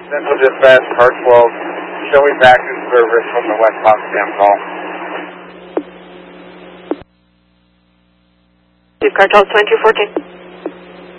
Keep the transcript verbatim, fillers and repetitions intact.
Central Dispatch, Car twelve, showing back in service from the West Potsdam call. Car twelve, twenty-two fourteen.